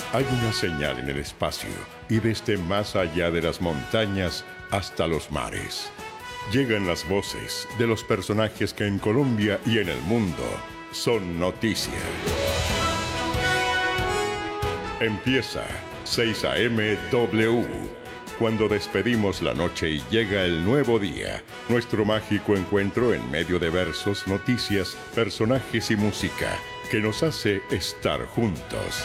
Hay una señal en el espacio y desde más allá de las montañas hasta los mares. Llegan las voces de los personajes que en Colombia y en el mundo son noticia. Empieza 6 a.m. W. Cuando despedimos la noche y llega el nuevo día, nuestro mágico encuentro en medio de versos, noticias, personajes y música que nos hace estar juntos.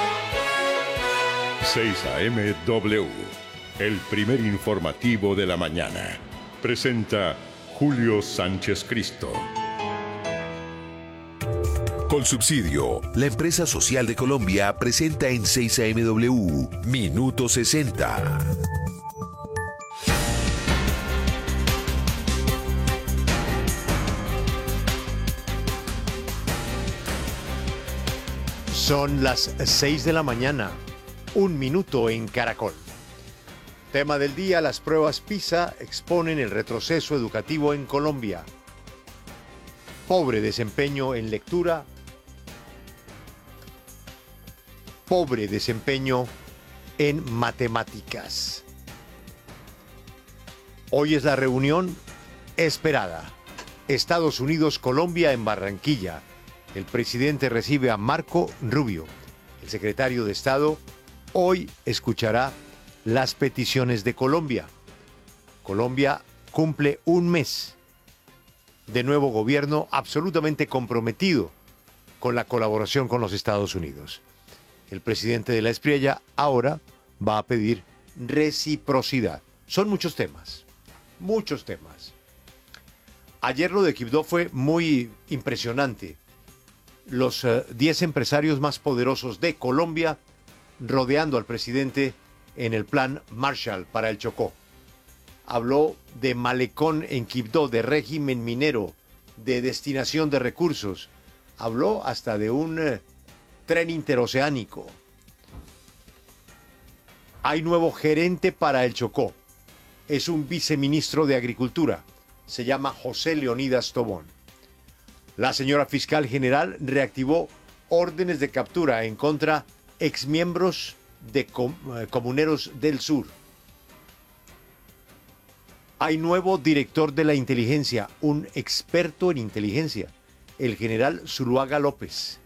6 a.m. W, el primer informativo de la mañana. Presenta Julio Sánchez Cristo. Colsubsidio, la empresa social de Colombia, presenta en 6 a.m. W, Minuto 60. Son las 6 de la mañana, un minuto en Caracol. Tema del día: las pruebas PISA exponen el retroceso educativo en Colombia. Pobre desempeño en lectura. Pobre desempeño en matemáticas. Hoy es la reunión esperada. Estados Unidos, Colombia en Barranquilla. El presidente recibe a Marco Rubio. El secretario de Estado hoy escuchará las peticiones de Colombia. Colombia cumple un mes de nuevo gobierno absolutamente comprometido con la colaboración con los Estados Unidos. El presidente de la Espriella ahora va a pedir reciprocidad. Son muchos temas, muchos temas. Ayer lo de Quibdó fue muy impresionante. Los 10 empresarios más poderosos de Colombia rodeando al presidente en el plan Marshall para el Chocó. Habló de malecón en Quibdó, de régimen minero, de destinación de recursos. Habló hasta de un tren interoceánico. Hay nuevo gerente para el Chocó. Es un viceministro de Agricultura. Se llama José Leonidas Tobón. La señora fiscal general reactivó órdenes de captura en contra exmiembros de comuneros del sur. Hay nuevo director de la inteligencia, un experto en inteligencia, el general Zuluaga López.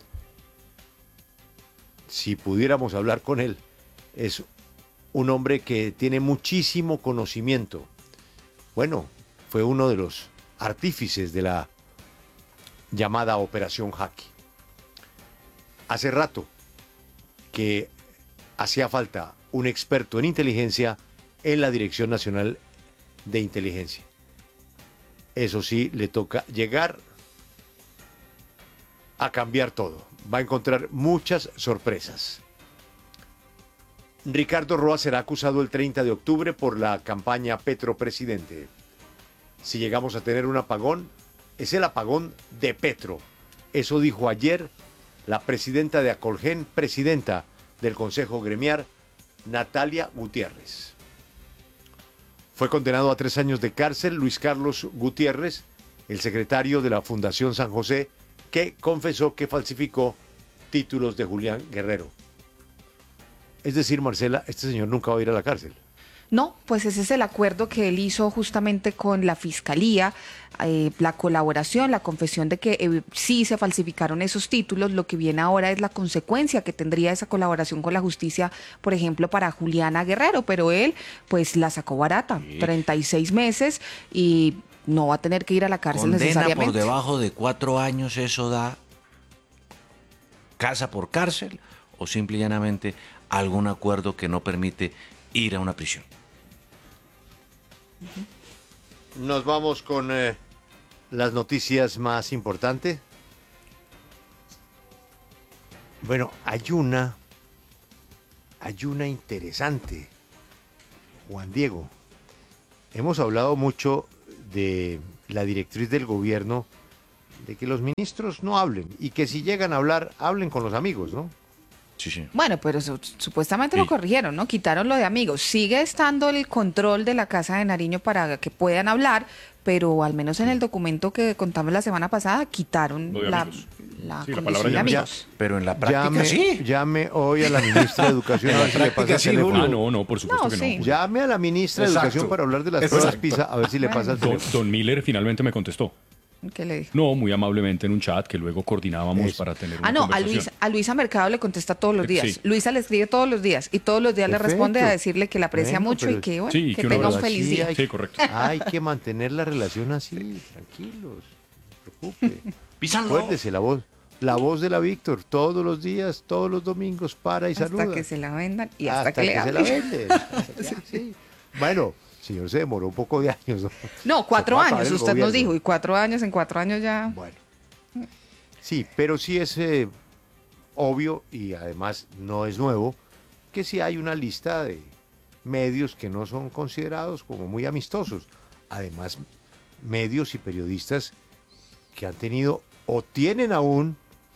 Si pudiéramos hablar con él, es un hombre que tiene muchísimo conocimiento. Bueno, fue uno de los artífices de la llamada Operación Jaque. Hace rato que hacía falta un experto en inteligencia en la Dirección Nacional de Inteligencia. Eso sí, le toca llegar a cambiar todo. Va a encontrar muchas sorpresas. Ricardo Roa será acusado el 30 de octubre por la campaña Petro Presidente. Si llegamos a tener un apagón, es el apagón de Petro. Eso dijo ayer la presidenta de Acolgen, presidenta del Consejo Gremial, Natalia Gutiérrez. Fue condenado a 3 años de cárcel Luis Carlos Gutiérrez, el secretario de la Fundación San José, que confesó que falsificó títulos de Julián Guerrero. Es decir, Marcela, este señor nunca va a ir a la cárcel. No, pues ese es el acuerdo que él hizo justamente con la Fiscalía, la colaboración, la confesión de que sí se falsificaron esos títulos. Lo que viene ahora es la consecuencia que tendría esa colaboración con la justicia, por ejemplo, para Juliana Guerrero, pero él pues la sacó barata, sí. 36 meses y no va a tener que ir a la cárcel necesariamente. Condena por debajo de 4 años, ¿eso da casa por cárcel o simple y llanamente algún acuerdo que no permite ir a una prisión? Nos vamos con las noticias más importantes. Bueno, hay una interesante, Juan Diego. Hemos hablado mucho de la directriz del gobierno de que los ministros no hablen y que si llegan a hablar, hablen con los amigos, ¿no? Sí, sí. Bueno, pero supuestamente lo corrigieron, ¿no? Quitaron lo de amigos. Sigue estando el control de la Casa de Nariño para que puedan hablar, pero al menos en el documento que contamos la semana pasada quitaron Lo de la amigos. la Sí, la condición palabra de ya- amigos. Pero en la práctica sí. Llame hoy a la ministra de Educación a ver si le pasa el sí, teléfono. Ah, no, por supuesto No, que no. sí. Julio. Llame a la ministra de Exacto. Educación para hablar de las Exacto. pruebas PISA, a ver si le pasa el teléfono. Don Miller finalmente me contestó. ¿Qué le dijo? No, muy amablemente en un chat que luego coordinábamos Eso. para tener una Ah, no, conversación. a Luisa Mercado le contesta todos los días. Sí. Luisa le escribe todos los días y todos los días le Perfecto. responde a decirle que la aprecia Bueno, mucho y pero- que, bueno, Sí, que que uno tenga un lo- feliz Sí, día. hay- Sí, correcto. Hay que mantener la relación así, tranquilos, no se preocupe. Písanlo. Acuérdese la voz de la Víctor, todos los días, todos los domingos, para y saluda. Hasta que se la vendan y hasta, que le se la hablen. venden. Sí. Bueno, señor, se demoró un poco de años. ¿no? No, 4 Se va a años, acabar el usted nos gobierno. dijo, y 4 años, en 4 años ya. Bueno. Sí, pero sí es obvio y además no es nuevo que sí hay una lista de medios que no son considerados como muy amistosos. Además, medios y periodistas que han tenido o tienen aún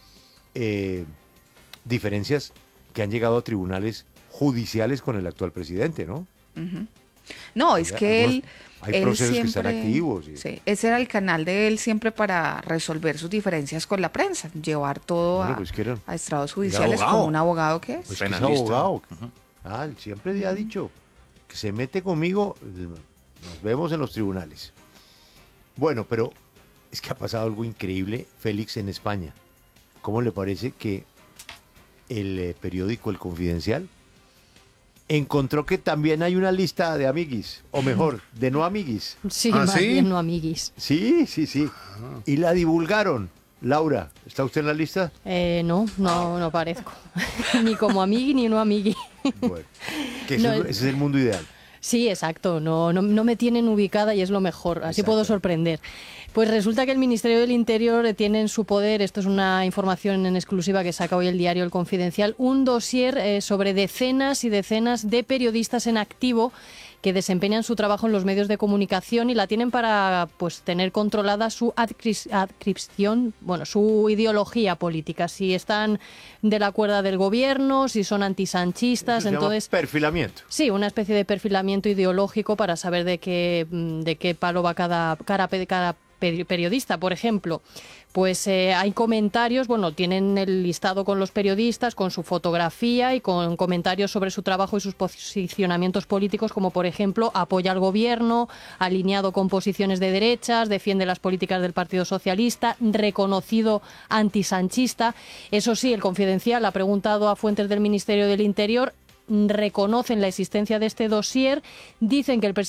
diferencias que han llegado a tribunales judiciales con el actual presidente, ¿no? No, es que Algunos- hay él procesos que siempre, están activos y- sí, ese era el canal de él siempre para resolver sus diferencias con la prensa, llevar todo Bueno, a, pues que era- a estrados judiciales abogado. como un abogado que es. Pues que es Penalista. abogado. Él siempre ha dicho que se mete conmigo, nos vemos en los tribunales. Bueno, pero es que ha pasado algo increíble, Félix, en España. ¿Cómo le parece que el periódico El Confidencial encontró que también hay una lista de amiguis, o mejor, de no amiguis? Sí, ¿Ah, más sí? bien no amiguis. Sí. Y la divulgaron. Laura, ¿está usted en la lista? No parezco. Ni como amigui ni no amigui. Bueno, que No, ese es el mundo ideal. Sí, exacto. No me tienen ubicada y es lo mejor. Así Exacto. puedo sorprender. Pues resulta que el Ministerio del Interior tiene en su poder, esto es una información en exclusiva que saca hoy el diario El Confidencial, un dossier sobre decenas y decenas de periodistas en activo que desempeñan su trabajo en los medios de comunicación y la tienen para pues tener controlada su adscripción, bueno, su ideología política, si están de la cuerda del gobierno, si son antisanchistas, Eso se llama entonces perfilamiento. sí, una especie de perfilamiento ideológico para saber de qué palo va cada periodista, por ejemplo. Pues hay comentarios, bueno, tienen el listado con los periodistas, con su fotografía y con comentarios sobre su trabajo y sus posicionamientos políticos, como por ejemplo, apoya al gobierno, alineado con posiciones de derechas, defiende las políticas del Partido Socialista, reconocido antisanchista. Eso sí, el Confidencial ha preguntado a fuentes del Ministerio del Interior, reconocen la existencia de este dossier, dicen que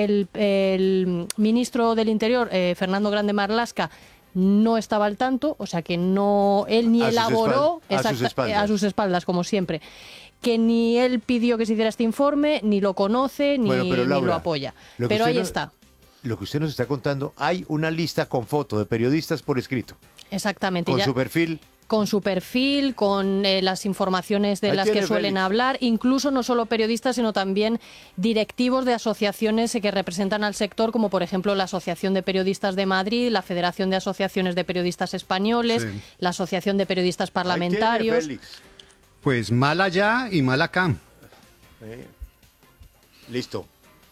el ministro del Interior, Fernando Grande Marlaska, no estaba al tanto, o sea que no él ni A sus elaboró a sus espaldas. como siempre, que ni él pidió que se hiciera este informe, ni lo conoce, ni, Bueno, pero ni Laura, lo apoya. lo que Pero usted ahí no- está. Lo que usted nos está contando, hay una lista con foto de periodistas por escrito, Exactamente. con ya- su perfil. con su perfil, con las informaciones de Ahí las que tiene suelen Félix. hablar, incluso no solo periodistas, sino también directivos de asociaciones que representan al sector, como por ejemplo la Asociación de Periodistas de Madrid, la Federación de Asociaciones de Periodistas Españoles, Sí. la Asociación de Periodistas Ahí tiene Parlamentarios. Félix. Pues mal allá y mal acá. Listo.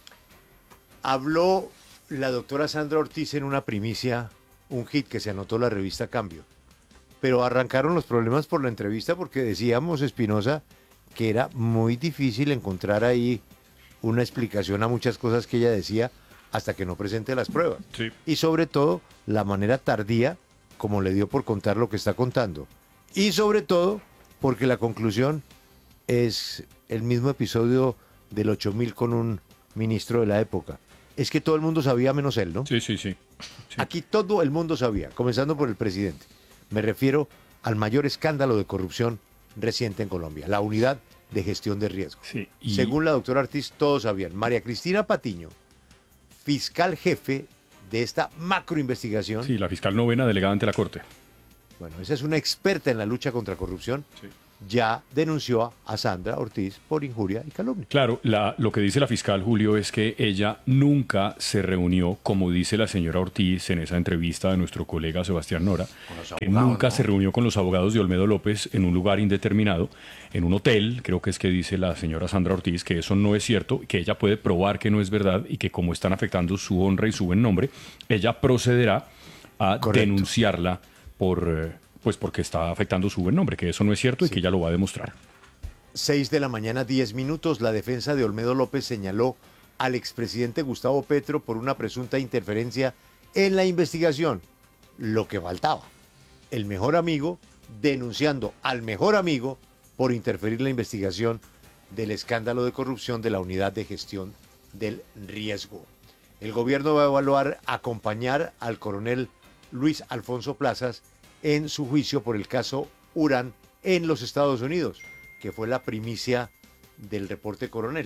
Habló la doctora Sandra Ortiz en una primicia, un hit que se anotó la revista Cambio. Pero arrancaron los problemas por la entrevista porque decíamos, Espinosa, que era muy difícil encontrar ahí una explicación a muchas cosas que ella decía hasta que no presente las pruebas. Sí. Y sobre todo, la manera tardía como le dio por contar lo que está contando. Y sobre todo, porque la conclusión es el mismo episodio del 8000 con un ministro de la época. Es que todo el mundo sabía menos él, ¿no? Sí. Aquí todo el mundo sabía, comenzando por el presidente. Me refiero al mayor escándalo de corrupción reciente en Colombia, la unidad de gestión de riesgos. Sí, y- Según la doctora Ortiz, todos sabían. María Cristina Patiño, fiscal jefe de esta macroinvestigación, Sí, la fiscal novena delegada ante la Corte. bueno, esa es una experta en la lucha contra corrupción, Sí. ya denunció a Sandra Ortiz por injuria y calumnia. Claro, lo que dice la fiscal, Julio, es que ella nunca se reunió, como dice la señora Ortiz en esa entrevista de nuestro colega Sebastián Nora, que nunca se reunió con los abogados de Olmedo López en un lugar indeterminado, en un hotel, creo que es que dice la señora Sandra Ortiz, que eso no es cierto, que ella puede probar que no es verdad y que como están afectando su honra y su buen nombre, ella procederá a denunciarla porque está afectando su buen nombre, que eso no es cierto y que ella lo va a demostrar. 6 de la mañana, 10 minutos, la defensa de Olmedo López señaló al expresidente Gustavo Petro por una presunta interferencia en la investigación. Lo que faltaba, el mejor amigo denunciando al mejor amigo por interferir en la investigación del escándalo de corrupción de la Unidad de Gestión del Riesgo. El gobierno va a evaluar acompañar al coronel Luis Alfonso Plazas en su juicio por el caso Urán en los Estados Unidos, que fue la primicia del reporte coronel.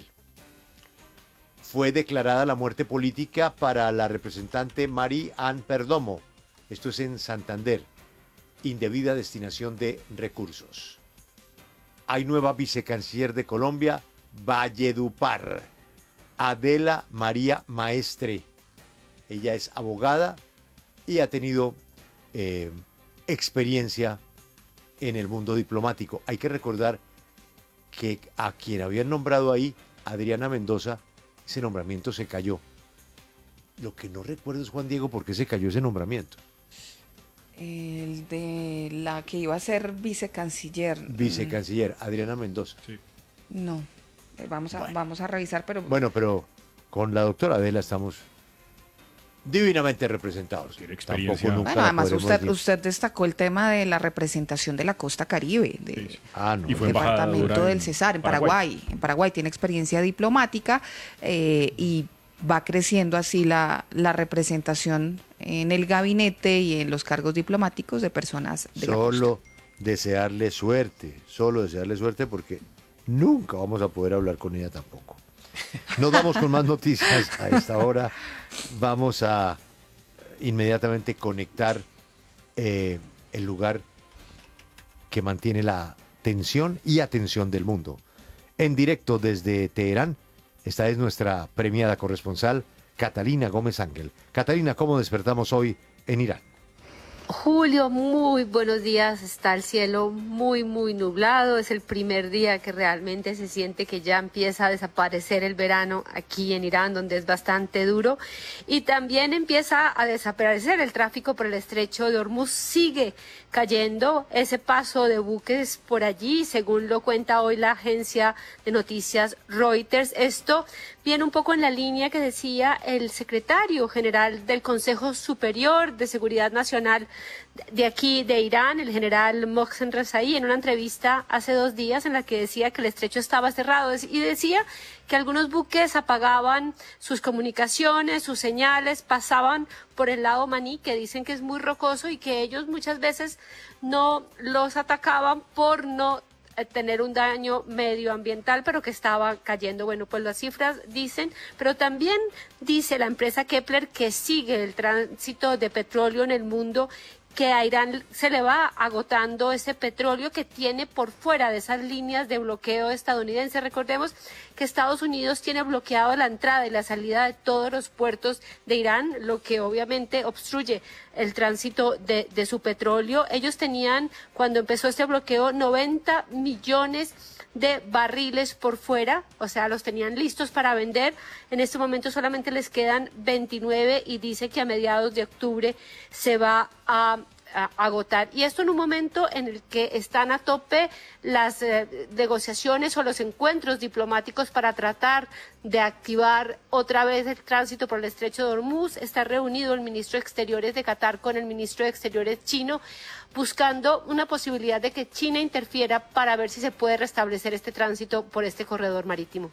Fue declarada la muerte política para la representante Marie Anne Perdomo. Esto es en Santander. Indebida destinación de recursos. Hay nueva vicecanciller de Colombia, Valledupar, Adela María Maestre. Ella es abogada y ha tenido experiencia en el mundo diplomático. Hay que recordar que a quien habían nombrado ahí, Adriana Mendoza, ese nombramiento se cayó. Lo que no recuerdo es, Juan Diego, por qué se cayó ese nombramiento. El de la que iba a ser vicecanciller. Vicecanciller, Adriana Mendoza. Sí. No, vamos a revisar, pero... Bueno, pero con la doctora Adela estamos divinamente representados. Tiene experiencia. Nunca bueno, además podremos usted destacó el tema de la representación de la costa Caribe, Sí. no. Y fue el departamento embajadora del Cesar en Paraguay. En Paraguay tiene experiencia diplomática y va creciendo así la representación en el gabinete y en los cargos diplomáticos de personas de la costa. Solo desearle suerte porque nunca vamos a poder hablar con ella tampoco. Nos vamos con más noticias a esta hora. Vamos a inmediatamente conectar el lugar que mantiene la tensión y atención del mundo. En directo desde Teherán, esta es nuestra premiada corresponsal, Catalina Gómez Ángel. Catalina, ¿cómo despertamos hoy en Irán? Julio, muy buenos días. Está el cielo muy nublado. Es el primer día que realmente se siente que ya empieza a desaparecer el verano aquí en Irán, donde es bastante duro. Y también empieza a desaparecer el tráfico por el estrecho de Hormuz. Sigue cayendo ese paso de buques por allí, según lo cuenta hoy la agencia de noticias Reuters. Esto viene un poco en la línea que decía el secretario general del Consejo Superior de Seguridad Nacional de aquí de Irán, el general Mohsen Rezaei, en una entrevista hace 2 días en la que decía que el estrecho estaba cerrado y decía que algunos buques apagaban sus comunicaciones, sus señales, pasaban por el lado Maní, que dicen que es muy rocoso y que ellos muchas veces no los atacaban por no tener un daño medioambiental, pero que estaba cayendo. Bueno, pues las cifras dicen, pero también dice la empresa Kepler que sigue el tránsito de petróleo en el mundo, que a Irán se le va agotando ese petróleo que tiene por fuera de esas líneas de bloqueo estadounidense. Recordemos que Estados Unidos tiene bloqueado la entrada y la salida de todos los puertos de Irán, lo que obviamente obstruye el tránsito de su petróleo. Ellos tenían, cuando empezó este bloqueo, 90 millones de barriles por fuera, o sea, los tenían listos para vender. En este momento solamente les quedan 29 y dice que a mediados de octubre se va a agotar. Y esto en un momento en el que están a tope las negociaciones o los encuentros diplomáticos para tratar de activar otra vez el tránsito por el estrecho de Hormuz. Está reunido el ministro de Exteriores de Qatar con el ministro de Exteriores chino, buscando una posibilidad de que China interfiera para ver si se puede restablecer este tránsito por este corredor marítimo.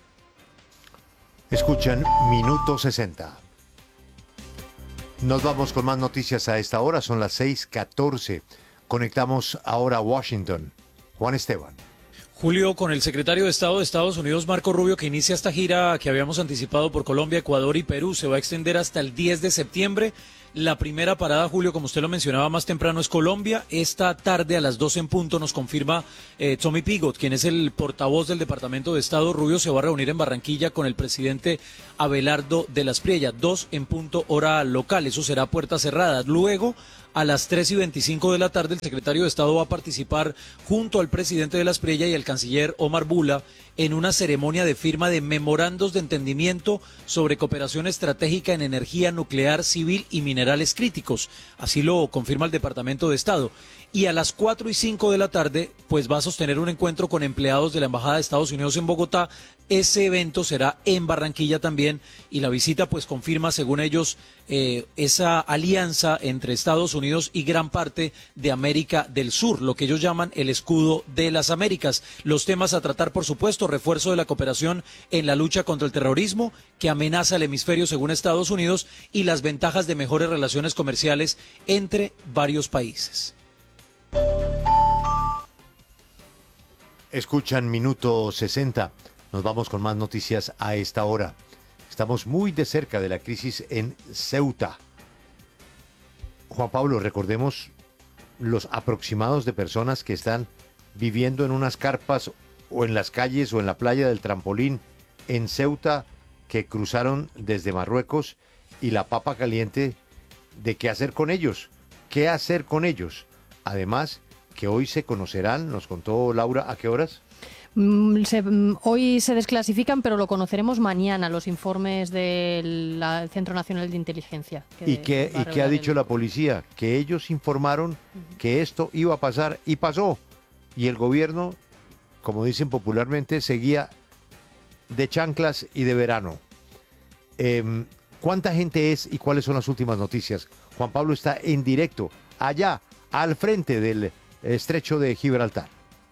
Escuchan Minuto 60. Nos vamos con más noticias a esta hora, son las 6:14. Conectamos ahora a Washington. Juan Esteban. Julio, con el secretario de Estado de Estados Unidos, Marco Rubio, que inicia esta gira que habíamos anticipado por Colombia, Ecuador y Perú, se va a extender hasta el 10 de septiembre. La primera parada, Julio, como usted lo mencionaba más temprano, es Colombia. Esta tarde a las 12 en punto nos confirma Tommy Pigott, quien es el portavoz del Departamento de Estado. Rubio se va a reunir en Barranquilla con el presidente Abelardo de las Priella, 2 en punto hora local. Eso será puertas cerradas. Luego, a las 3:25 de la tarde, el secretario de Estado va a participar junto al presidente de las Priella y el canciller Omar Bula en una ceremonia de firma de memorandos de entendimiento sobre cooperación estratégica en energía nuclear, civil y minerales críticos. Así lo confirma el Departamento de Estado. Y a las 4:05 de la tarde, pues va a sostener un encuentro con empleados de la Embajada de Estados Unidos en Bogotá. Ese evento será en Barranquilla también y la visita pues confirma, según ellos, esa alianza entre Estados Unidos y gran parte de América del Sur, lo que ellos llaman el escudo de las Américas. Los temas a tratar, por supuesto, refuerzo de la cooperación en la lucha contra el terrorismo que amenaza el hemisferio según Estados Unidos y las ventajas de mejores relaciones comerciales entre varios países. Escuchan Minuto 60. Nos vamos con más noticias a esta hora. Estamos muy de cerca de la crisis en Ceuta. Juan Pablo, recordemos los aproximados de personas que están viviendo en unas carpas o en las calles o en la playa del Trampolín en Ceuta, que cruzaron desde Marruecos, y la papa caliente de qué hacer con ellos. ¿Qué hacer con ellos? Además, que hoy se conocerán, nos contó Laura, ¿a qué horas? Hoy se desclasifican, pero lo conoceremos mañana, los informes del Centro Nacional de Inteligencia. ¿Y qué ha dicho la policía? Que ellos informaron que esto iba a pasar y pasó. Y el gobierno, como dicen popularmente, seguía de chanclas y de verano. ¿Cuánta gente es y cuáles son las últimas noticias? Juan Pablo está en directo, allá, al frente del estrecho de Gibraltar.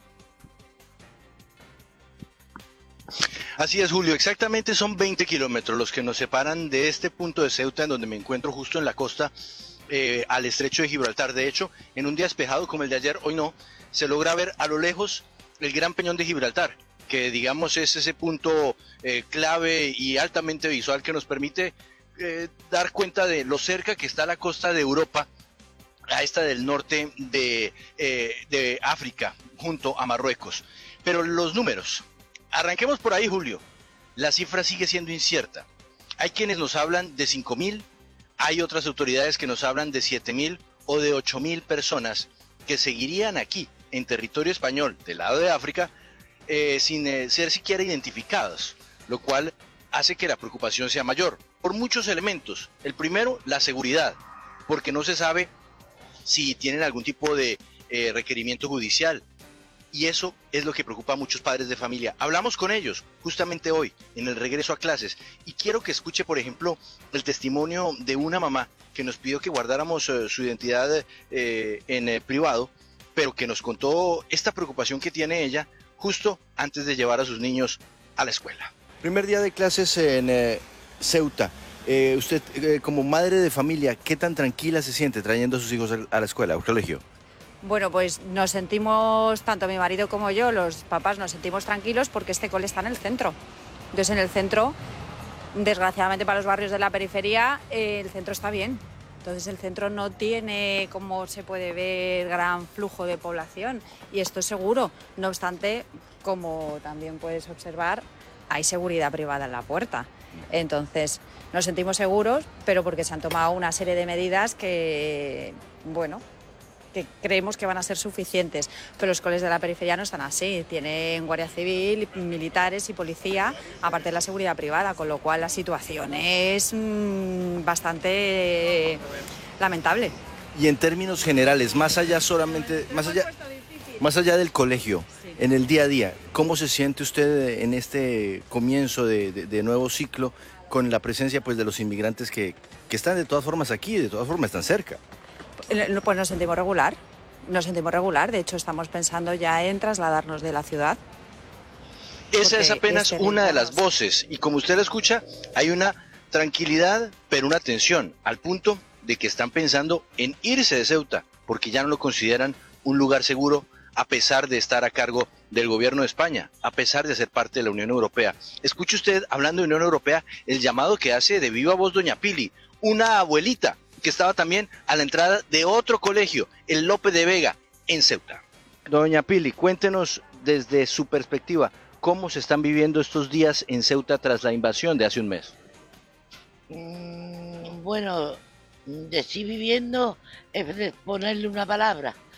Así es, Julio, exactamente son 20 kilómetros los que nos separan de este punto de Ceuta, en donde me encuentro justo en la costa, al estrecho de Gibraltar. De hecho, en un día despejado como el de ayer, hoy no, se logra ver a lo lejos el Gran Peñón de Gibraltar, que digamos es ese punto clave y altamente visual que nos permite dar cuenta de lo cerca que está la costa de Europa a esta del norte de África, junto a Marruecos. Pero los números, arranquemos por ahí, Julio. La cifra sigue siendo incierta. Hay quienes nos hablan de 5.000, hay otras autoridades que nos hablan de 7.000 o de 8.000 personas que seguirían aquí, en territorio español, del lado de África, sin ser siquiera identificados, lo cual hace que la preocupación sea mayor, por muchos elementos. El primero, la seguridad, porque no se sabe si tienen algún tipo de requerimiento judicial, y eso es lo que preocupa a muchos padres de familia. Hablamos con ellos justamente hoy, en el regreso a clases, y quiero que escuche, por ejemplo, el testimonio de una mamá que nos pidió que guardáramos su identidad en privado, pero que nos contó esta preocupación que tiene ella justo antes de llevar a sus niños a la escuela. Primer día de clases en Ceuta. Usted, como madre de familia, ¿qué tan tranquila se siente trayendo a sus hijos a la escuela, al colegio? Bueno, pues nos sentimos, tanto mi marido como yo, los papás, nos sentimos tranquilos porque este cole está en el centro. Entonces, en el centro, desgraciadamente para los barrios de la periferia, el centro está bien. Entonces, el centro no tiene, como se puede ver, gran flujo de población. Y esto es seguro. No obstante, como también puedes observar, hay seguridad privada en la puerta. Entonces, nos sentimos seguros, pero porque se han tomado una serie de medidas que, bueno, que creemos que van a ser suficientes, pero los coles de la periferia no están así, tienen guardia civil, militares y policía, aparte de la seguridad privada, con lo cual la situación es bastante lamentable. Y en términos generales, más allá del colegio, sí, en el día a día, ¿cómo se siente usted en este comienzo de nuevo ciclo con la presencia pues de los inmigrantes que están de todas formas aquí y de todas formas están cerca? Pues nos sentimos regular, de hecho estamos pensando ya en trasladarnos de la ciudad. Esa es apenas una de las voces, y como usted la escucha, hay una tranquilidad, pero una tensión, al punto de que están pensando en irse de Ceuta, porque ya no lo consideran un lugar seguro, a pesar de estar a cargo del gobierno de España, a pesar de ser parte de la Unión Europea. Escuche usted, hablando de Unión Europea, el llamado que hace de viva voz doña Pili, una abuelita que estaba también a la entrada de otro colegio, el Lope de Vega, en Ceuta. Doña Pili, cuéntenos desde su perspectiva, ¿cómo se están viviendo estos días en Ceuta tras la invasión de hace un mes? Bueno, decir viviendo es ponerle una palabra.